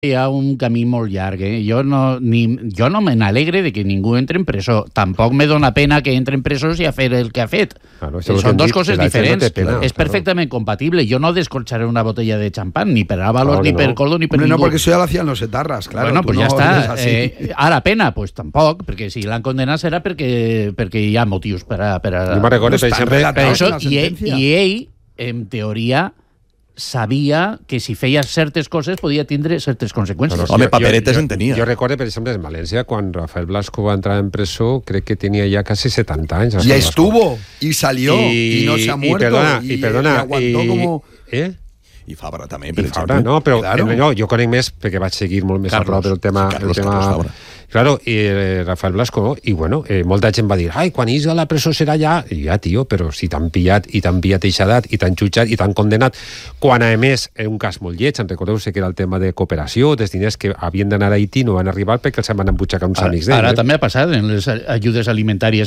Hi ha un camí molt llarg. Jo no me n'alegre de que ningú entre en presó. Tampoc me dona pena que entre en presó i a fer el que ha fet. Claro, són dos coses diferents. No pena, és perfectament compatible. Jo no descorcharé una botella de champán, ni per Ábalos, ni per Coldo, ni per ningú. No, porque eso ya lo hacían los etarras, claro. Bueno, pues ja està. Ara pena, pues tampoc, perquè si l'han condenat serà perquè hi ha motius per a... Jo me'n recordo, per exemple... I ell, en teoria, sabia que si feia certes coses podia tindre certes conseqüències. Home, paperetes en tenia. Jo recordo, per exemple, en València, quan Rafael Blasco va entrar en presó, crec que tenia ja casi 70 anys. Y estuvo, y salió, y no se ha muerto, y aguantó como... I Fabra també, per exemple. Fabra, no, però no, jo conec més perquè vaig seguir molt més a prop el tema... Carlos. Claro, i Rafael Blasco, no? I bueno, molta gent va dir, ai, quan ix a la presó serà ja... I ja, tio, però si t'han pillat i t'han pillat eixadat i t'han jutjat i t'han condenat, quan a més, un cas molt lleig, recordeu-se que era el tema de cooperació, dels diners que havien d'anar a Haití no van arribar perquè els van embutxacar uns amics d'ell. Ara també ha passat en les ajudes alimentàries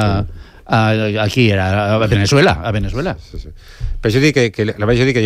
aquí era a Venezuela. Sí. Però jo dic que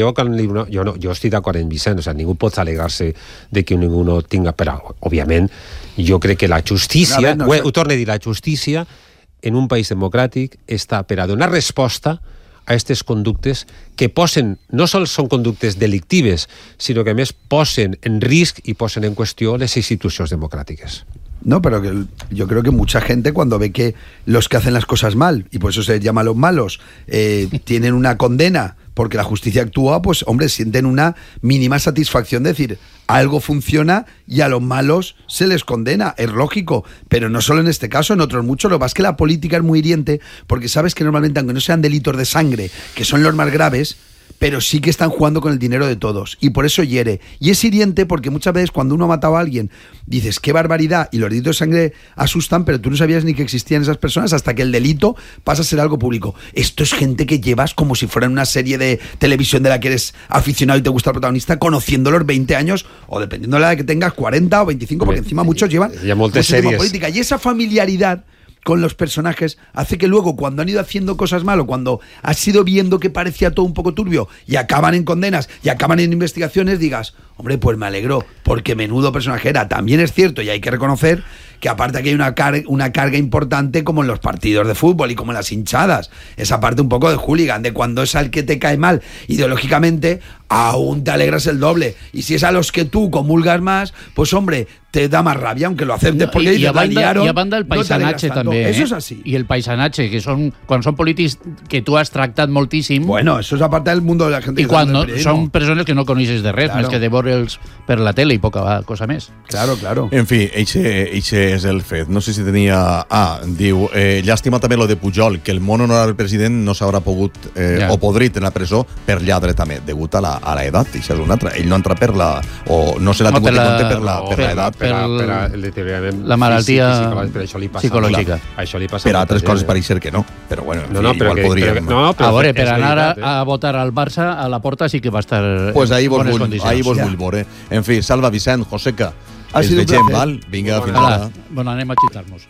jo estic d'acord amb Vicent, o sigui, ningú pot alegrar-se de que ningú no tinga, però òbviament jo crec que la justícia, ho torno a dir, la justícia en un país democràtic està per a donar resposta a aquestes conductes que posen, no sols són conductes delictives, sinó que a més posen en risc i posen en qüestió les institucions democràtiques. No, pero que yo creo que mucha gente cuando ve que los que hacen las cosas mal, y por eso se les llama los malos, tienen una condena porque la justicia actúa, pues hombre, sienten una mínima satisfacción de decir, algo funciona y a los malos se les condena, es lógico, pero no solo en este caso, en otros muchos. Lo que pasa es que la política es muy hiriente porque sabes que normalmente, aunque no sean delitos de sangre, que son los más graves, pero sí que están jugando con el dinero de todos, y por eso hiere. Y es hiriente porque muchas veces cuando uno ha matado a alguien dices, qué barbaridad, y los delitos de sangre asustan, pero tú no sabías ni que existían esas personas hasta que el delito pasa a ser algo público. Esto es gente que llevas como si fuera una serie de televisión de la que eres aficionado y te gusta el protagonista, conociéndolos 20 años, o dependiendo de la edad que tengas, 40 o 25, porque encima muchos llevan muchísima política. Y esa familiaridad con los personajes hace que luego, cuando han ido haciendo cosas mal o cuando has ido viendo que parecía todo un poco turbio y acaban en condenas y acaban en investigaciones, digas, hombre, pues me alegro, porque menudo personaje era. También es cierto, y hay que reconocer que aparte aquí hay una carga importante, como en los partidos de fútbol y como en las hinchadas, esa parte un poco de hooligan, de cuando es al que te cae mal ideológicamente, aún te alegras el doble, y si es a los que tú comulgas más, pues hombre, te da más rabia, aunque lo aceptes, porque i a banda el paisatge també, Eso es así. I el paisatge, que quan són polítics que tu has tractat moltíssim. Bueno, eso es aparte del mundo de la gente. I quan són persones que no coneixes de res, més que de veure'ls per la tele i poca cosa més. Claro. En fi, eixe és el fet. No sé si tenia... diu, llàstima també lo de Pujol, que el molt honorable president no s'haurà pogut o podrit en la presó per lladre també, degut a l'edat, i això és una altra. Ell no entra per la... o no se l'ha tingut en compte per l'edat. Per el deteriorament la malaltia psicològica. Per altres coses pareix ser que no, però bueno, igual podríem... A veure, per anar a votar al Barça, a la porta sí que va estar en bones condicions. Ahí vos vull veure. En fi, salva Vicent, Joseca. Els vegem, val? Vinga, fins ara. Bueno, anem a xitar-nos.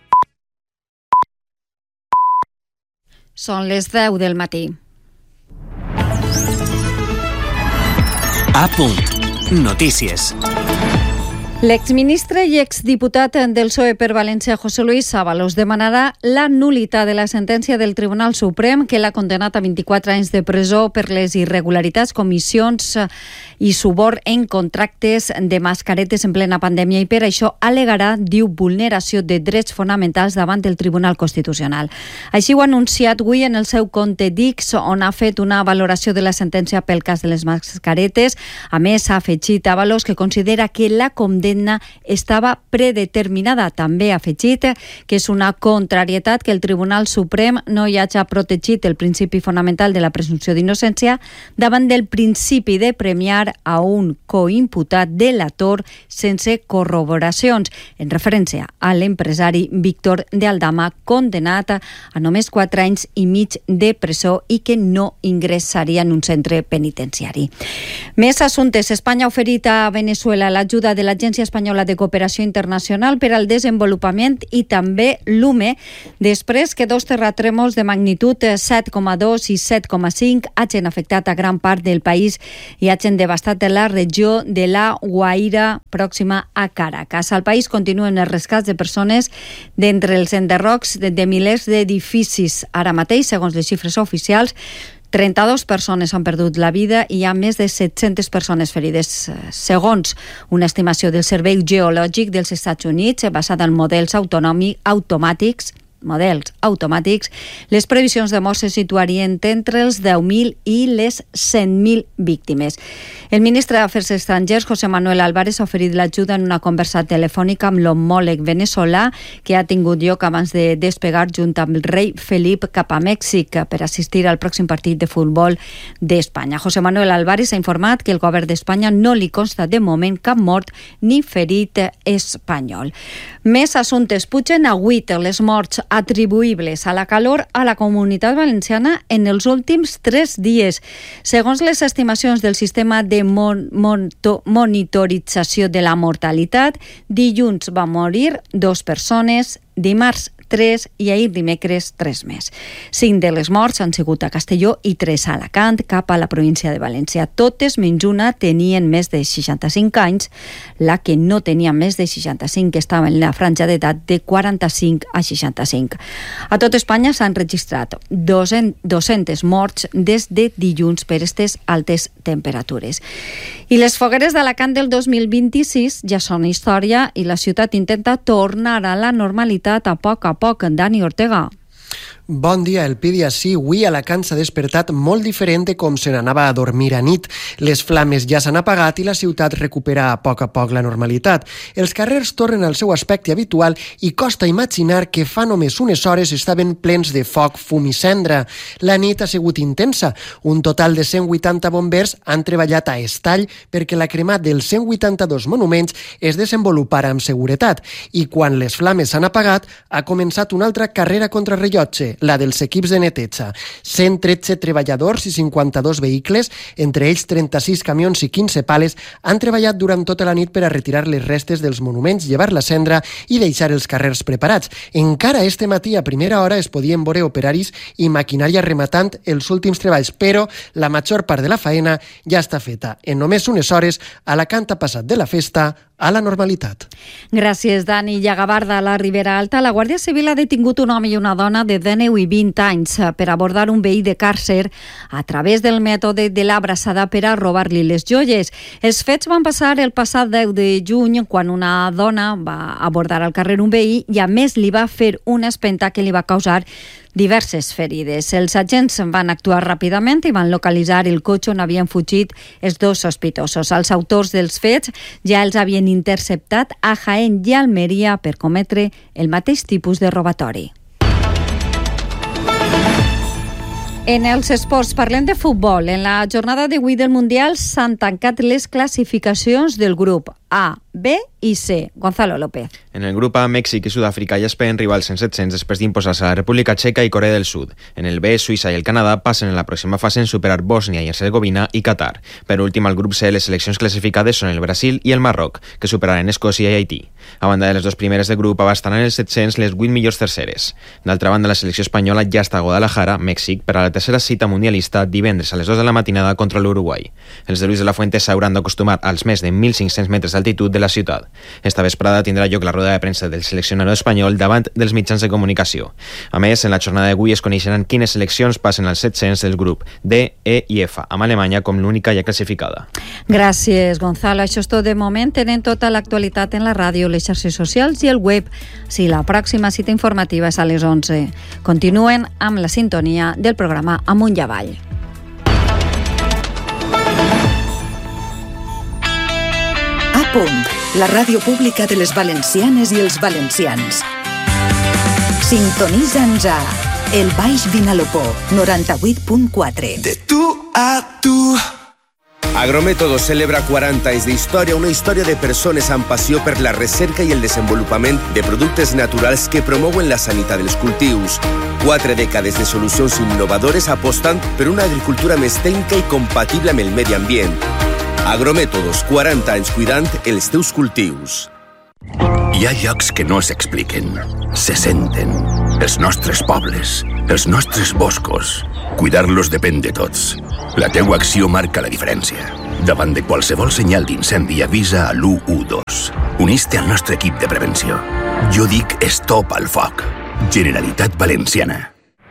Són les 10 del matí. A punt. Notícies. L'exministre i exdiputat del PSOE per València, José Luis Ábalos, demanarà la nul·litat de la sentència del Tribunal Suprem que l'ha condenat a 24 anys de presó per les irregularitats, comissions i suborn en contractes de mascaretes en plena pandèmia, i per això al·legarà, diu, vulneració de drets fonamentals davant del Tribunal Constitucional. Així ho ha anunciat avui en el seu compte d'X, on ha fet una valoració de la sentència pel cas de les mascaretes. A més, ha afegit Ábalos que considera que la condemna estava predeterminada. També ha afegit que és una contrarietat que el Tribunal Suprem no hi hagi protegit el principi fonamental de la presumpció d'innocència davant del principi de premiar a un coimputat delator sense corroboracions, en referència a l'empresari Víctor de Aldama, condenat a només 4 anys i mig de presó i que no ingressaria en un centre penitenciari. Més assumptes. Espanya ha oferit a Venezuela l'ajuda de l'Agència l'Agència Espanyola de Cooperació Internacional per al Desenvolupament i també l'UME, després que 2 terratrèmols de magnitud 7,2 i 7,5 hagin afectat a gran part del país i hagin devastat la regió de la Guaira pròxima a Caracas. Al país continuen els rescats de persones d'entre els enderrocs de milers d'edificis. Ara mateix, segons les xifres oficials, 32 persones han perdut la vida i hi ha més de 700 persones ferides. Segons una estimació del Servei Geològic dels Estats Units, basada en models automàtics, les previsions de mort se situarien entre els 10.000 i les 100.000 víctimes. El ministre d'Afers Estrangers, José Manuel Álvarez, ha oferit l'ajuda en una conversa telefònica amb l'homòleg veneçolà que ha tingut lloc abans de despegar junt amb el rei Felip cap a Mèxic per assistir al pròxim partit de futbol d'Espanya. José Manuel Álvarez ha informat que el govern d'Espanya no li consta de moment cap mort ni ferit espanyol. Més assumptes. Pugen a 8 les morts atribuïbles a la calor a la Comunitat Valenciana en els últims 3 dies. Segons les estimacions del sistema de monitorització de la mortalitat, dilluns va morir 2 persones, dimarts 3 i ahir dimecres 3 més. 5 de les morts han sigut a Castelló i 3 a Alacant, cap a la província de València. Totes menys una tenien més de 65 anys, la que no tenia més de 65, que estava en la franja d'edat de 45 a 65. A tot Espanya s'han registrat 200 morts des de dilluns per aquestes altes temperatures. I les fogueres d'Alacant del 2026 ja són història i la ciutat intenta tornar a la normalitat a poc. Dani Ortega. Bon dia, el Pidi així. Avui Alacant s'ha despertat molt diferent de com se n'anava a dormir a nit. Les flames ja s'han apagat i la ciutat recupera a poc la normalitat. Els carrers tornen al seu aspecte habitual i costa imaginar que fa només unes hores estaven plens de foc, fum i cendra. La nit ha sigut intensa. Un total de 180 bombers han treballat a estall perquè la crema dels 182 monuments es desenvolupara amb seguretat. I quan les flames s'han apagat, ha començat una altra carrera contrarrellotge, la dels equips de neteja. 113 treballadors i 52 vehicles, entre ells 36 camions i 15 pales, han treballat durant tota la nit per a retirar les restes dels monuments, llevar la cendra i deixar els carrers preparats. Encara este matí a primera hora es podien veure operaris i maquinària rematant els últims treballs, però la major part de la faena ja està feta. En només unes hores, Alacant ha passat de la festa a la normalitat. Gràcies, Dani. I a Gavarda, a la Ribera Alta, la Guàrdia Civil ha detingut un home i una dona de 19 i 20 anys per abordar un veí de càrcer a través del mètode de l'abraçada per a robar-li les joies. Els fets van passar el passat 10 de juny, quan una dona va abordar al carrer un veí i a més li va fer una espenta que li va causar diverses ferides. Els agents van actuar ràpidament i van localitzar el cotxe on havien fugit els 2 sospitosos. Els autors dels fets ja els havien interceptat a Jaén i Almeria per cometre el mateix tipus de robatori. En els esports, parlem de futbol. En la jornada d'avui del Mundial s'han tancat les classificacions del grup A, B i C. Gonzalo López. En el grup A, Mèxic i Sud-àfrica ja esperen rivals en 700 després d'imposar-se a la República Txeca i Corea del Sud. En el B, Suïssa i el Canadà passen en la pròxima fase en superar Bòsnia i Hercegovina i Qatar. Per últim, al grup C, les seleccions classificades són el Brasil i el Marroc, que superaran Escòcia i Haití. A banda de les 2 primeres de grup, abastaran els 700 les 8 millors terceres. D'altra banda, la selecció espanyola ja està a Guadalajara, Mèxic, per a la tercera cita mundialista divendres a les 2 de la matinada contra l'Uruguai. Els de Luis de la Fuente s'hauran d'acostumar als més de 1.500 metres d'altitud de la ciutat. Esta vesprada tindrà lloc la roda de premsa del seleccionador espanyol davant dels mitjans de comunicació. A més, en la jornada d'avui es coneixeran quines seleccions passen als 700 del grup D, E i F, amb Alemanya com l'única ja classificada. Gràcies, Gonzalo. Això és tot de moment. Tenen tota l'actualitat en la ràdio, les xarxes socials i el web. Si la pròxima cita informativa és a les 11. Continuen amb la sintonia del programa Amunt i Avall. A punt, la ràdio pública de les valencianes i els valencians. Sintonitza'ns a El Baix Vinalopó, 98.4. De tu a tu. Agrométodos celebra 40 anys d'història, una història de persones amb passió per la recerca i el desenvolupament de productes naturals que promouen la sanitat dels cultius. 4 dècades de solucions innovadores apostant per una agricultura més tècnica i compatible amb el medi ambient. Agromètodes, 40 anys cuidant els teus cultius. Hi ha llocs que no s'expliquen, se senten. Els nostres pobles, els nostres boscos. Cuidar-los depèn de tots. La teua acció marca la diferència. Davant de qualsevol senyal d'incendi, avisa a l'112. Uneix-te al nostre equip de prevenció. Jo dic stop al foc. Generalitat Valenciana.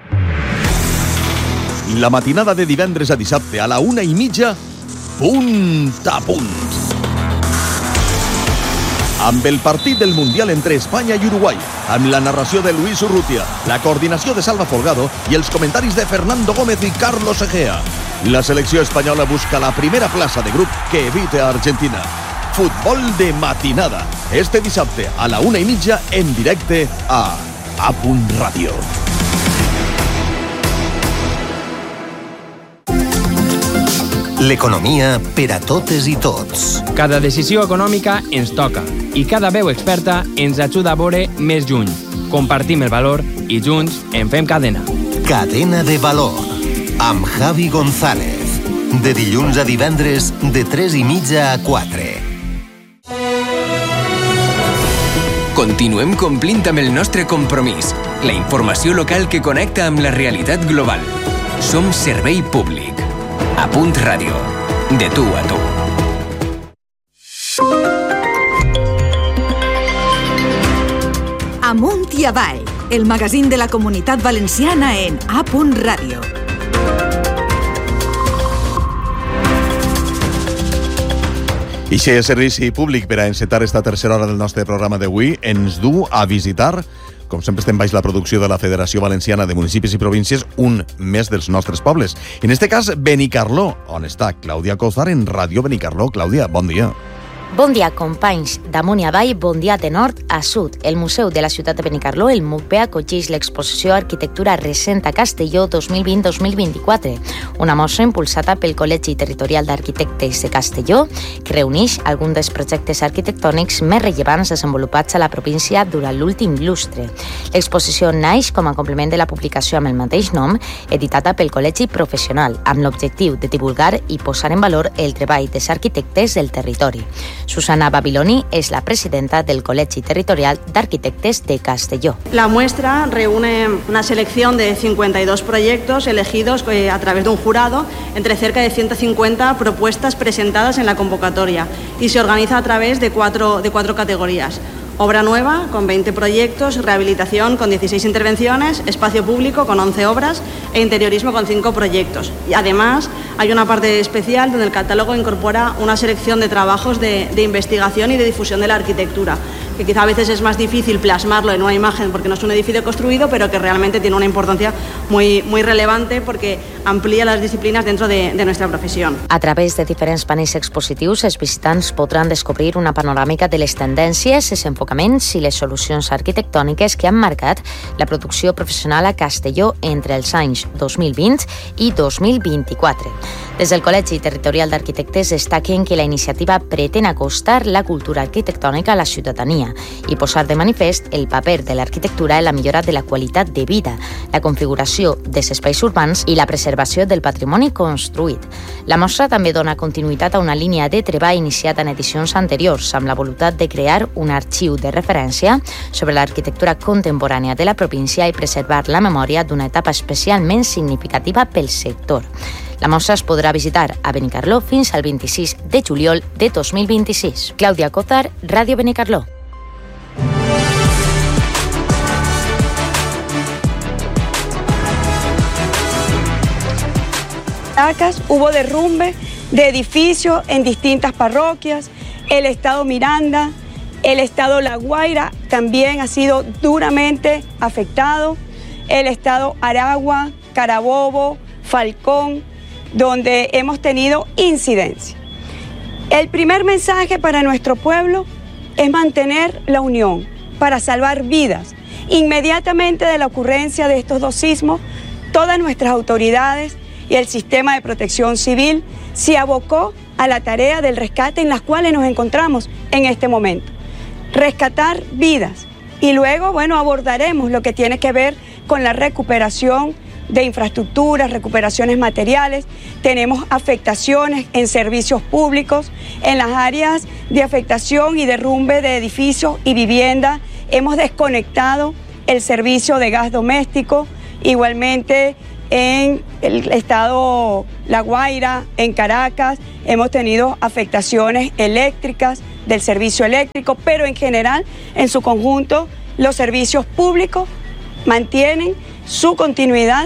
La matinada de divendres a dissabte a la 1:30, punt a punt. Amb el partit del Mundial entre Espanya i Uruguai, amb la narració de Luis Urrutia, la coordinació de Salva Folgado i els comentaris de Fernando Gómez i Carlos Egea. La selecció espanyola busca la primera plaça de grup que evite a Argentina. Futbol de matinada. Este dissabte a la 1:30 en directe a Punt Ràdio. L'economia per a totes i tots. Cada decisió econòmica ens toca i cada veu experta ens ajuda a veure més lluny. Compartim el valor i junts en fem cadena. Cadena de valor, amb Javi González. De dilluns a divendres, de 3:30 a 4. Continuem complint amb el nostre compromís. La informació local que connecta amb la realitat global. Som servei públic. A Punt Ràdio. De tu a tu. Amunt i avall, el magazín de la Comunitat Valenciana en A Punt Ràdio. I si és servici públic per a encetar esta tercera hora del nostre programa d'avui, ens du a visitar, com sempre estem baix la producció de la Federació Valenciana de Municipis i Províncies, un més dels nostres pobles. En este cas, Benicarló, on està Clàudia Cozar en Ràdio Benicarló. Clàudia, bon dia. Bon dia, companys. D'amunt i avall, bon dia de nord a sud. El Museu de la Ciutat de Benicarló, el MUCB, acogeix l'exposició Arquitectura recent a Castelló 2020-2024, una mostra impulsada pel Col·legi Territorial d'Arquitectes de Castelló, que reuneix alguns dels projectes arquitectònics més rellevants desenvolupats a la província durant l'últim lustre. L'exposició naix com a complement de la publicació amb el mateix nom, editada pel Col·legi Professional, amb l'objectiu de divulgar i posar en valor el treball dels arquitectes del territori. Susana Babiloni es la presidenta del Col·legi Territorial d'Arquitectes de Castelló. La muestra reúne una selección de 52 proyectos elegidos a través de un jurado entre cerca de 150 propuestas presentadas en la convocatoria y se organiza a través de cuatro categorías. Obra nueva, con 20 proyectos, rehabilitación con 16 intervenciones, espacio público con 11 obras e interiorismo con 5 proyectos. Y además hay una parte especial donde el catálogo incorpora una selección de trabajos de investigación y de difusión de la arquitectura, que quizá a veces es más difícil plasmarlo en una imagen porque no es un edificio construido, pero que realmente tiene una importancia muy relevante porque amplía las disciplinas dentro de nuestra profesión. A través de diferents panells expositius, els visitants podran descobrir una panoràmica de les tendències, els enfocaments i les solucions arquitectòniques que han marcat la producció professional a Castelló entre els anys 2020 i 2024. Des del Col·legi Territorial d'Arquitectes destaquen que la iniciativa pretén acostar la cultura arquitectònica a la ciutadania i posar de manifest el paper de l'arquitectura en la millora de la qualitat de vida, la configuració dels espais urbans i la preservació del patrimoni construït. La mostra també dona continuïtat a una línia de treball iniciat en edicions anteriors amb la voluntat de crear un arxiu de referència sobre l'arquitectura contemporània de la província i preservar la memòria d'una etapa especialment significativa pel sector. La mostra es podrà visitar a Benicarló fins al 26 de juliol de 2026. Clàudia Cozar, Ràdio Benicarló. Hubo derrumbe de edificios en distintas parroquias, el estado Miranda, el estado La Guaira también ha sido duramente afectado, el estado Aragua, Carabobo, Falcón, donde hemos tenido incidencia. El primer mensaje para nuestro pueblo es mantener la unión para salvar vidas. Inmediatamente de la ocurrencia de estos dos sismos, todas nuestras autoridades y el sistema de protección civil se abocó a la tarea del rescate en las cuales nos encontramos en este momento. Rescatar vidas y luego, abordaremos lo que tiene que ver con la recuperación de infraestructuras, recuperaciones materiales, tenemos afectaciones en servicios públicos, en las áreas de afectación y derrumbe de edificios y vivienda, hemos desconectado el servicio de gas doméstico, igualmente en el estado La Guaira, en Caracas, hemos tenido afectaciones eléctricas del servicio eléctrico, pero en general, en su conjunto, los servicios públicos mantienen su continuïtat.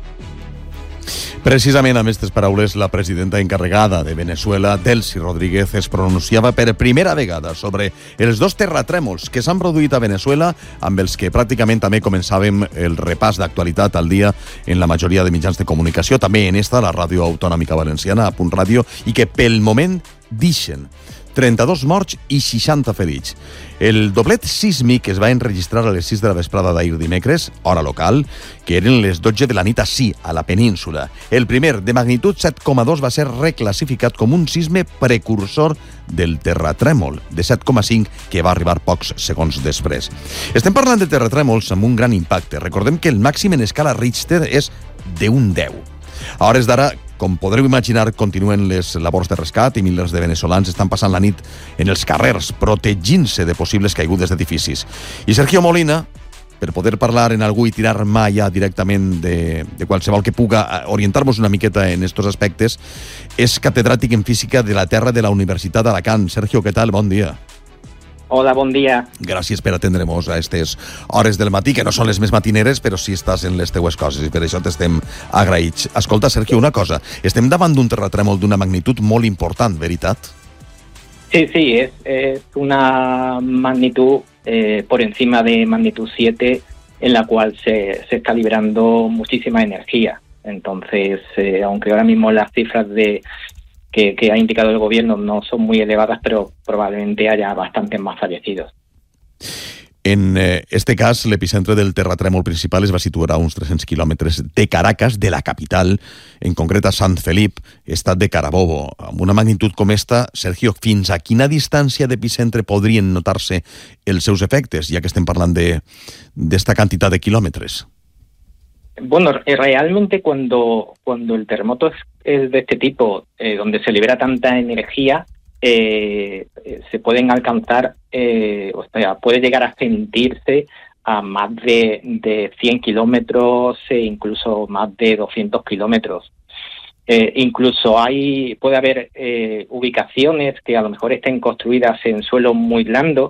Precisament amb aquestes paraules, la presidenta encarregada de Venezuela, Delcy Rodríguez, es pronunciava per primera vegada sobre els dos terratrèmols que s'han produït a Venezuela, amb els que pràcticament també començàvem el repàs d'actualitat al dia en la majoria de mitjans de comunicació, també en esta, la Ràdio Autonòmica Valenciana, a Punt Ràdio, i que pel moment deixen 32 morts i 60 ferits. El doblet sísmic es va enregistrar a les 6 de la vesprada d'ahir dimecres, hora local, que eren les 12 de la nit ací, a la península. El primer, de magnitud 7,2, va ser reclassificat com un sisme precursor del terratrèmol, de 7,5, que va arribar pocs segons després. Estem parlant de terratrèmols amb un gran impacte. Recordem que el màxim en escala Richter és d'un 10. A hores d'ara, com podreu imaginar, continuen les labors de rescat i milers de veneçolans estan passant la nit en els carrers, protegint-se de possibles caigudes d'edificis. I Sergio Molina, per poder parlar en algú i tirar mà ja directament de qualsevol que puga orientar-vos una miqueta en estos aspectes, és catedràtic en física de la Terra de la Universitat d'Alacant. Sergio, què tal? Bon dia. Hola, bon dia. Gràcies per atendre'ns a aquestes hores del matí, que no són les més matineres, però sí estàs en les teues coses i per això t'estem agraïts. Escolta, Sergio, una cosa. Estem davant d'un terratrèmol d'una magnitud molt important, veritat? Sí, es una magnitud por encima de magnitud 7 en la cual se está liberando muchísima energía. Entonces, aunque ahora mismo las cifras que ha indicado el gobierno no son muy elevadas, pero probablemente haya bastantes más fallecidos. En este cas, l'epicentre del terratrèmol principal es va situar a uns 300 quilòmetres de Caracas, de la capital, en concret a Sant Felip, estat de Carabobo. Amb una magnitud com esta, Sergio, fins a quina distància d'epicentre podrien notar-se els seus efectes, ja que estem parlant d'esta cantidad de quilòmetres? Bueno, realmente cuando el terremoto es de este tipo, donde se libera tanta energía, se pueden alcanzar, o sea, puede llegar a sentirse a más de 100 kilómetros e incluso más de 200 kilómetros. Incluso puede haber ubicaciones que a lo mejor estén construidas en suelos muy blandos,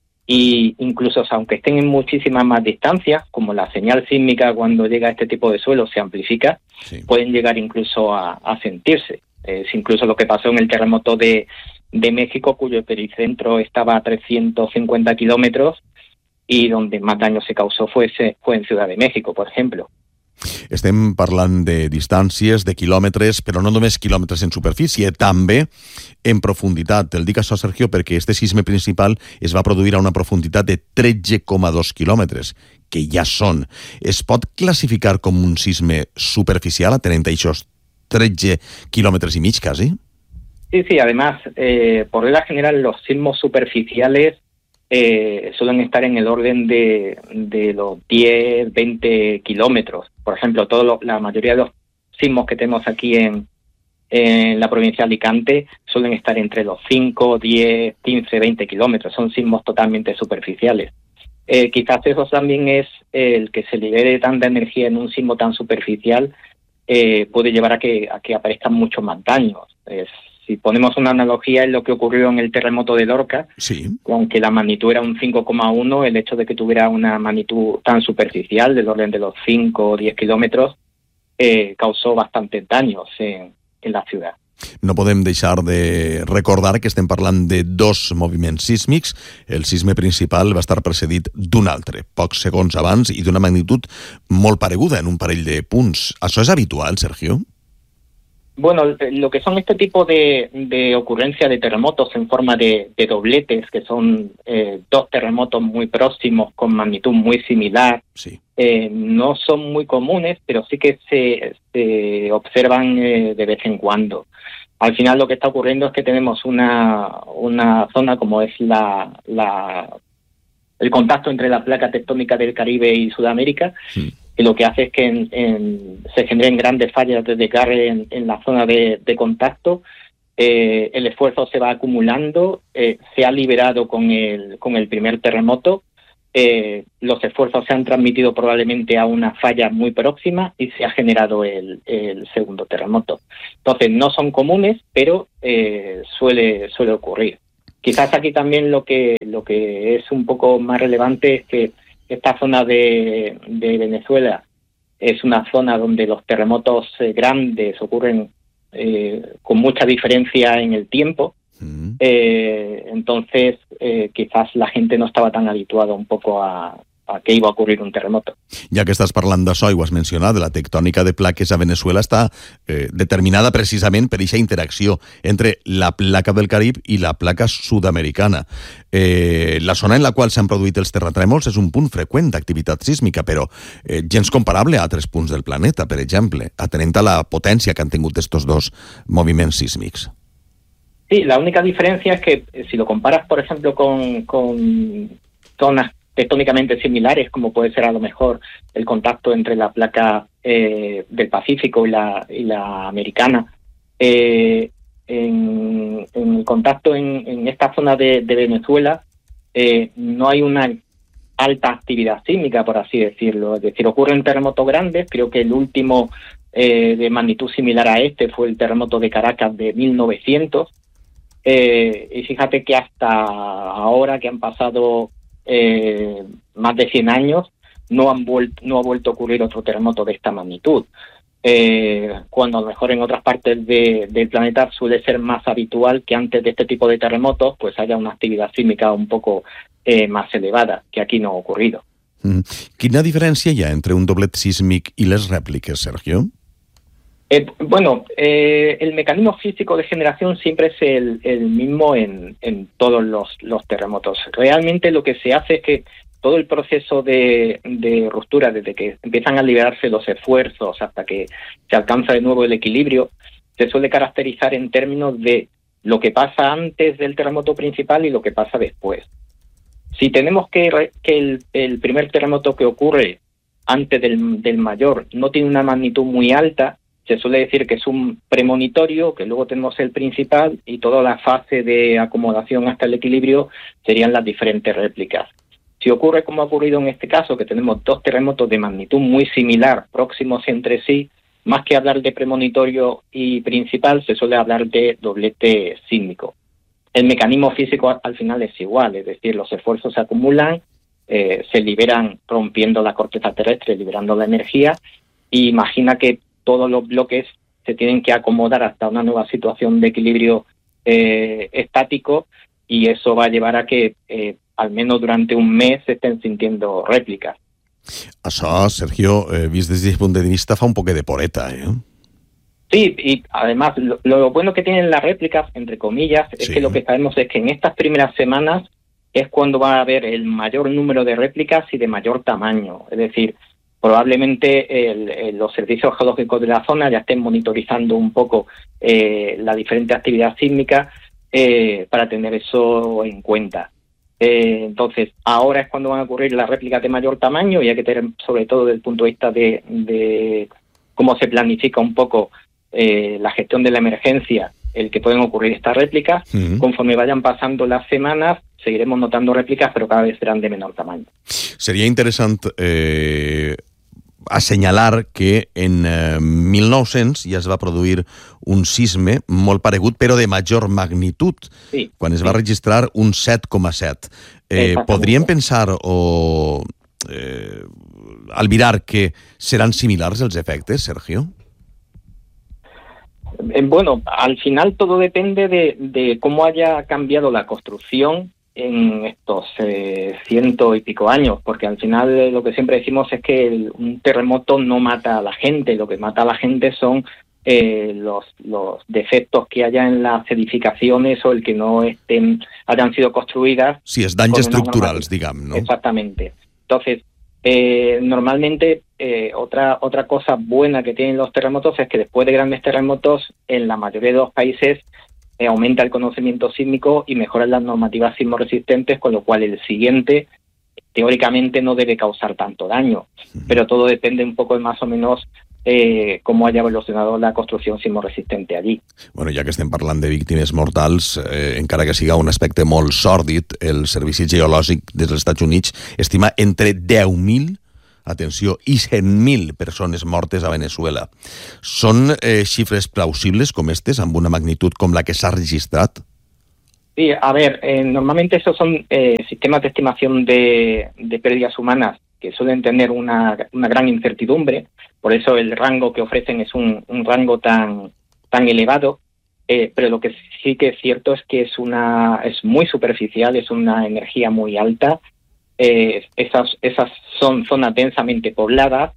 y incluso aunque estén en muchísimas más distancias, como la señal sísmica cuando llega a este tipo de suelo se amplifica, sí, pueden llegar incluso a sentirse. Es incluso lo que pasó en el terremoto de México, cuyo epicentro estaba a 350 kilómetros y donde más daño se causó fue en Ciudad de México, por ejemplo. Estem parlant de distàncies, de quilòmetres, però no només quilòmetres en superfície, també en profunditat. El dic això, Sergio, perquè este sisme principal es va produir a una profunditat de 13,2 quilòmetres, que ja són. Es pot classificar com un sisme superficial, atenent a aquests 13 kilómetros y medio casi? Sí, además, por regla general, los sismos superficiales suelen estar en el orden de los 10, 20 kilómetros. Por ejemplo, la mayoría de los sismos que tenemos aquí en la provincia de Alicante suelen estar entre los 5, 10, 15, 20 kilómetros. Son sismos totalmente superficiales. Quizás eso también es el que se libere tanta energía en un sismo tan superficial, puede llevar a que aparezcan muchos más daños. Si ponemos una analogía, es lo que ocurrió en el terremoto de Lorca, sí, aunque la magnitud era un 5,1, el hecho de que tuviera una magnitud tan superficial, del orden de los 5 o 10 kilómetros, causó bastantes daños en la ciudad. No podem deixar de recordar que estem parlant de dos moviments sísmics. El sisme principal va estar precedit d'un altre, pocs segons abans, i d'una magnitud molt pareguda en un parell de punts. ¿Això és habitual, Sergio? Bueno, lo que son este tipo de ocurrencia de terremotos en forma de dobletes, que son dos terremotos muy próximos con magnitud muy similar, sí, no son muy comunes, pero sí que se observan de vez en cuando. Al final lo que está ocurriendo es que tenemos una zona como es el contacto entre la placa tectónica del Caribe y Sudamérica, sí, y lo que hace es que se generen grandes fallas de desgarre en la zona de contacto. El esfuerzo se va acumulando, se ha liberado con el primer terremoto, los esfuerzos se han transmitido probablemente a una falla muy próxima y se ha generado el segundo terremoto. Entonces no son comunes, pero suele ocurrir. Quizás aquí también lo que es un poco más relevante es que esta zona de Venezuela es una zona donde los terremotos grandes ocurren con mucha diferencia en el tiempo. Entonces quizás la gente no estava tan habituada un poco a que iba a ocurrir un terremoto. Ja que estàs parlant d'això i ho has mencionat, la tectònica de plaques a Venezuela està determinada precisament per aquesta interacció entre la placa del Carib i la placa sud-americana. La zona en la qual s'han produït els terratrèmols és un punt freqüent d'activitat sísmica, però gens comparable a altres punts del planeta, per exemple, atenent a la potència que han tingut estos dos moviments sísmics. Sí, la única diferencia es que si lo comparas, por ejemplo, con zonas tectónicamente similares, como puede ser a lo mejor el contacto entre la placa del Pacífico y la americana, en el contacto en esta zona de Venezuela no hay una alta actividad sísmica, por así decirlo. Es decir, ocurren terremotos grandes. Creo que el último de magnitud similar a este fue el terremoto de Caracas de 1900. Y fíjate que hasta ahora, que han pasado más de 100 años, no ha vuelto a ocurrir otro terremoto de esta magnitud. Cuando a lo mejor en otras partes del planeta suele ser más habitual que antes de este tipo de terremotos pues haya una actividad sísmica un poco más elevada, que aquí no ha ocurrido. Quina diferència hi ha entre un doblet sísmic i les rèpliques, Sergio? Bueno, el mecanismo físico de generación siempre es el mismo en todos los terremotos. Realmente lo que se hace es que todo el proceso de ruptura, desde que empiezan a liberarse los esfuerzos hasta que se alcanza de nuevo el equilibrio, se suele caracterizar en términos de lo que pasa antes del terremoto principal y lo que pasa después. Si tenemos que el primer terremoto que ocurre antes del mayor no tiene una magnitud muy alta, se suele decir que es un premonitorio, que luego tenemos el principal y toda la fase de acomodación hasta el equilibrio serían las diferentes réplicas. Si ocurre como ha ocurrido en este caso, que tenemos dos terremotos de magnitud muy similar, próximos entre sí, más que hablar de premonitorio y principal, se suele hablar de doblete sísmico. El mecanismo físico al final es igual, es decir, los esfuerzos se acumulan, se liberan rompiendo la corteza terrestre, liberando la energía, y imagina que todos los bloques se tienen que acomodar hasta una nueva situación de equilibrio estático, y eso va a llevar a que al menos durante un mes se estén sintiendo réplicas. Això, Sergio, vist des d'aquest punt de vista, fa un poc de poreta, Sí, y además lo bueno que tienen las réplicas, entre comillas, es que lo que sabemos es que en estas primeras semanas es cuando va a haber el mayor número de réplicas y de mayor tamaño. Es decir, probablemente los servicios geológicos de la zona ya estén monitorizando un poco la diferente actividad sísmica para tener eso en cuenta. Entonces, ahora es cuando van a ocurrir las réplicas de mayor tamaño, y hay que tener, sobre todo desde el punto de vista de cómo se planifica un poco la gestión de la emergencia, el que pueden ocurrir estas réplicas. Conforme vayan pasando las semanas, seguiremos notando réplicas, però cada vez serán de menor tamaño. Seria interessant assenyalar que en 1900 ja es va produir un sisme molt paregut, però de major magnitud, quan es va registrar un 7,7. Podríem pensar o albirar que seran similars els efectes, Sergio? Bueno, al final todo depende de cómo haya cambiado la construcción en estos 100 y pico años, porque al final lo que siempre decimos es que un terremoto no mata a la gente, lo que mata a la gente son los defectos que haya en las edificaciones o el que no hayan sido construidas. Sí, es danys estructurals, diguem, no? Exactamente. Entonces, normalmente otra cosa buena que tienen los terremotos es que después de grandes terremotos, en la mayoría de los países aumenta el conocimiento sísmico y mejoran las normativas sismoresistentes, con lo cual el siguiente teóricamente no debe causar tanto daño, pero todo depende un poco de más o menos cómo haya evolucionado la construcció sismoresistente allí. Bueno, ja que estem parlant de víctimes mortals, encara que siga un aspecte molt sòrdid, el Servici Geològic dels Estats Units estima entre 10.000, atenció, i 100.000 persones mortes a Venezuela. Són xifres plausibles com aquestes, amb una magnitud com la que s'ha registrat? Sí, a ver, normalmente esos son sistemas de estimación de pérdidas humanas que suelen tener una gran incertidumbre, por eso el rango que ofrecen es un rango tan elevado, pero lo que sí que es cierto es que es muy superficial, es una energía muy alta, esas son zonas densamente pobladas,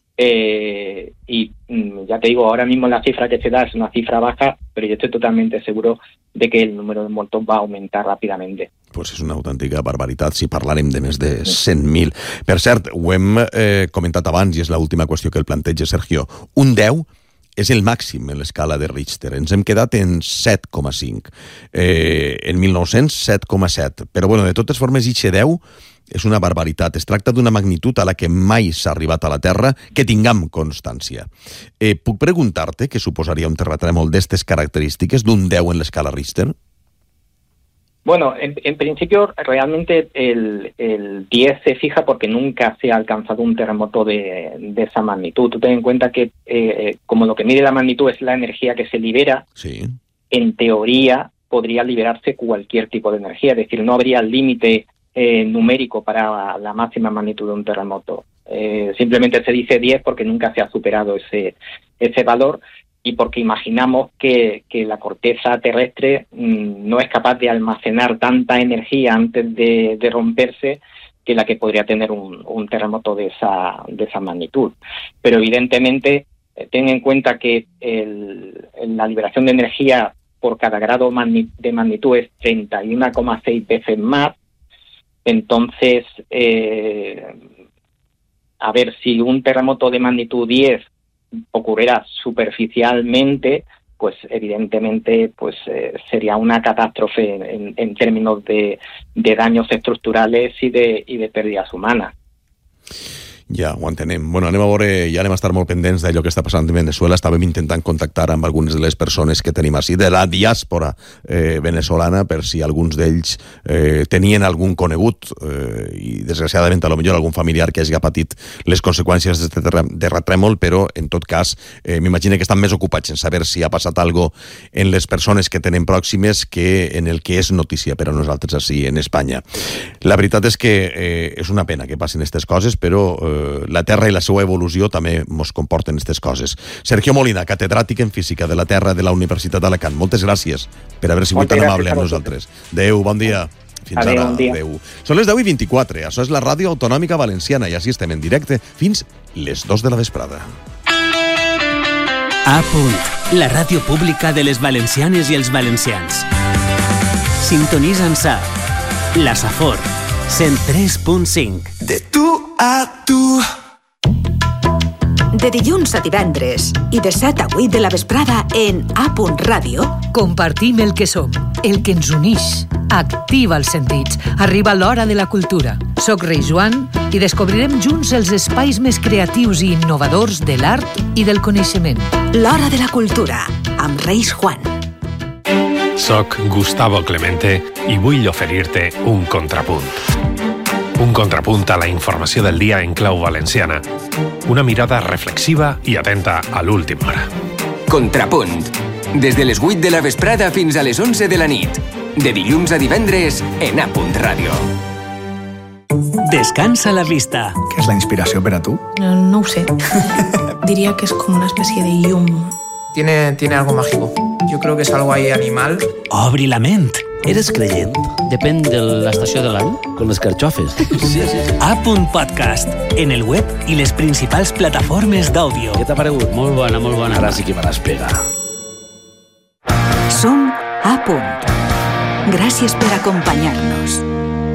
y ya te digo, ahora mismo la cifra que se da es una cifra baja, pero yo estoy totalmente seguro de que el número de muertos va a aumentar ràpidament. Pues és una autèntica barbaritat si parlarem de més de 100.000. Per cert, ho hem comentat abans i és l'última qüestió que el planteja Sergio. Un 10 és el màxim en l'escala de Richter. Ens hem quedat en 7,5. En 1900, 7,7. Però, bueno, de totes formes, IX 10 és una barbaritat. Es tracta d'una magnitud a la que mai s'ha arribat a la Terra, que tinguem constància. Puc preguntar-te què suposaria un terratrèmol d'estes característiques, d'un 10 en l'escala Richter? Bueno, en principio realmente el 10 se fija porque nunca se ha alcanzado un terremoto de esa magnitud. Tú ten en cuenta que como lo que mide la magnitud es la energía que se libera, sí, en teoría podría liberarse cualquier tipo de energía, es decir, no habría límite numérico para la máxima magnitud de un terremoto. Simplemente se dice 10 porque nunca se ha superado ese valor y porque imaginamos que la corteza terrestre no es capaz de almacenar tanta energía antes de romperse que la que podría tener un terremoto de esa magnitud. Pero evidentemente ten en cuenta que la liberación de energía por cada grado de magnitud es 31,6 veces más. Entonces, a ver, si un terremoto de magnitud 10 ocurriera superficialmente, pues evidentemente pues sería una catástrofe en términos de daños estructurales y de pérdidas humanas. Ja, ho entenem. Bueno, anem a veure, ja anem a estar molt pendents d'allò que està passant a Venezuela. Estàvem intentant contactar amb algunes de les persones que tenim així, de la diàspora venezolana, per si alguns d'ells tenien algun conegut i, desgraciadament, a lo millor algun familiar que hagi patit les conseqüències d'aquest terratrèmol, però, en tot cas, m'imagino que estan més ocupats en saber si ha passat alguna cosa en les persones que tenen pròximes que en el que és notícia per a nosaltres així en Espanya. La veritat és que és una pena que passin aquestes coses, però la Terra i la seva evolució també ens comporten aquestes coses. Sergio Molina, catedràtic en Física de la Terra de la Universitat d'Alacant. Moltes gràcies per haver sigut tan amable amb nosaltres. Adéu, bon dia. Fins ara. Adéu. Són les 10:24. Això és la Ràdio Autonòmica Valenciana i així estem en directe fins les 2 de la vesprada. A punt, la ràdio pública de les valencianes i els valencians. Sintonitza'ns a la Safor 103.5. De tu a tu. De dilluns a divendres i de 7 a 8 de la vesprada en A Punt Ràdio. Compartim el que som, el que ens unix. Activa els sentits. Arriba l'hora de la cultura. Soc Rei Joan i descobrirem junts els espais més creatius i innovadors de l'art i del coneixement. L'hora de la cultura, amb Reis Juan. Soc Gustavo Clemente i vull oferir-te un contrapunt. Un contrapunt a la informació del dia en clau valenciana. Una mirada reflexiva i atenta a l'última hora. Contrapunt. Des de les 8 de la vesprada fins a les 11 de la nit. De dilluns a divendres en A Punt Ràdio. Descansa la vista. ¿Qué es la inspiración para tú? No ho sé. Diría que es como una especie de yum. Tiene algo mágico. Yo creo que es algo ahí animal. Obri la ment. ¿Eres creyent? Depèn de l'estació de l'any. Con les carxofes. Sí. A Punt Podcast. En el web i les principals plataformes d'àudio. Què t'ha paregut? Molt bona, molt bona. Ara sí que me l'espera. Som A Punt. Gràcies per acompanyar-nos.